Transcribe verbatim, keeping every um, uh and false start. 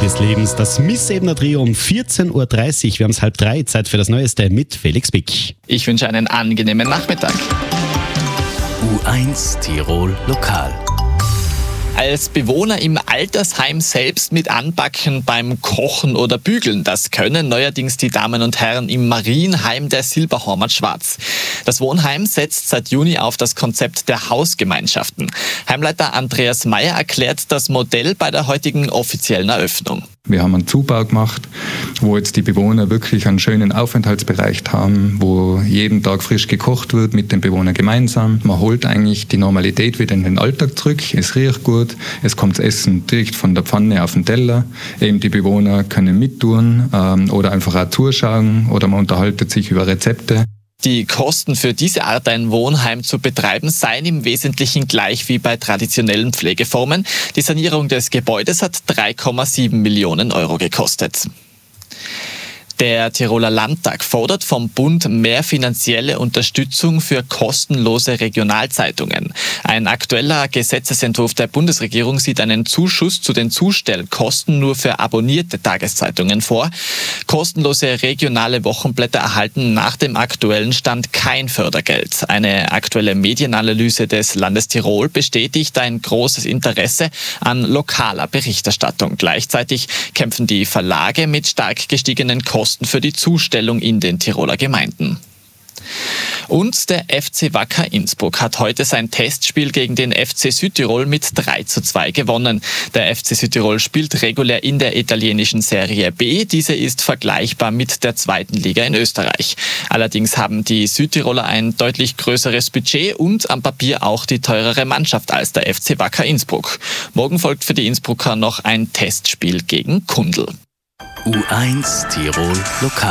meines Lebens. Das Missebener Trio um vierzehn Uhr dreißig. Wir haben es halb drei. Zeit für das Neueste mit Felix Bick. Ich wünsche einen angenehmen Nachmittag. U eins Tirol Lokal. Als Bewohner im Altersheim selbst mit anpacken beim Kochen oder Bügeln. Das können neuerdings die Damen und Herren im Marienheim der Silberhormat Schwarz. Das Wohnheim setzt seit Juni auf das Konzept der Hausgemeinschaften. Heimleiter Andreas Meyer erklärt das Modell bei der heutigen offiziellen Eröffnung. Wir haben einen Zubau gemacht, wo jetzt die Bewohner wirklich einen schönen Aufenthaltsbereich haben, wo jeden Tag frisch gekocht wird mit den Bewohnern gemeinsam. Man holt eigentlich die Normalität wieder in den Alltag zurück. Es riecht gut, es kommt das Essen direkt von der Pfanne auf den Teller. Eben die Bewohner können mittun ähm, oder einfach auch zuschauen oder man unterhaltet sich über Rezepte. Die Kosten für diese Art, ein Wohnheim zu betreiben, seien im Wesentlichen gleich wie bei traditionellen Pflegeformen. Die Sanierung des Gebäudes hat drei Komma sieben Millionen Euro gekostet. Der Tiroler Landtag fordert vom Bund mehr finanzielle Unterstützung für kostenlose Regionalzeitungen. Ein aktueller Gesetzesentwurf der Bundesregierung sieht einen Zuschuss zu den Zustellkosten nur für abonnierte Tageszeitungen vor. Kostenlose regionale Wochenblätter erhalten nach dem aktuellen Stand kein Fördergeld. Eine aktuelle Medienanalyse des Landes Tirol bestätigt ein großes Interesse an lokaler Berichterstattung. Gleichzeitig kämpfen die Verlage mit stark gestiegenen Kosten für die Zustellung in den Tiroler Gemeinden. Und der F C Wacker Innsbruck hat heute sein Testspiel gegen den F C Südtirol mit drei zu zwei gewonnen. Der F C Südtirol spielt regulär in der italienischen Serie B. Diese ist vergleichbar mit der zweiten Liga in Österreich. Allerdings haben die Südtiroler ein deutlich größeres Budget und am Papier auch die teurere Mannschaft als der F C Wacker Innsbruck. Morgen folgt für die Innsbrucker noch ein Testspiel gegen Kundl. U eins Tirol Lokal.